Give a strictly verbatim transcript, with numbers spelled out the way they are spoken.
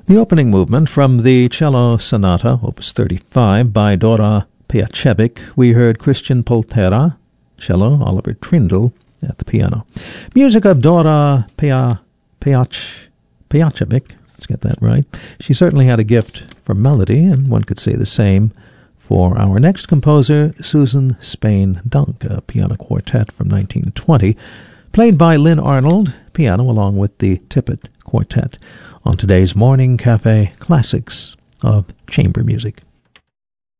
The opening movement from the Cello Sonata, Opus thirty-five, by Dora Pejacevic. We heard Christian Poltera, cello, Oliver Trindle at the piano. Music of Dora Peja, Pejach, Pejacevic. Let's get that right. She certainly had a gift for melody, and one could say the same for our next composer, Susan Spain Dunk, a piano quartet from nineteen twenty, played by Lynn Arnold, piano, along with the Tippett Quartet, on today's Morning Cafe Classics of Chamber Music.